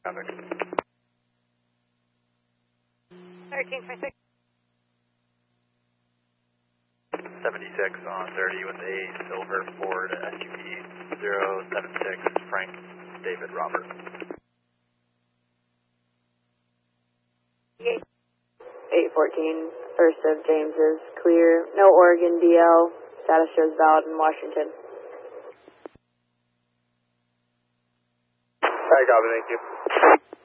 Traffic. 13.6. 76 on 30 with a silver Ford SUV 076 Frank David Robert. 814, first of James's, clear, no Oregon DL, status shows valid in Washington. Alright, copy, thank you.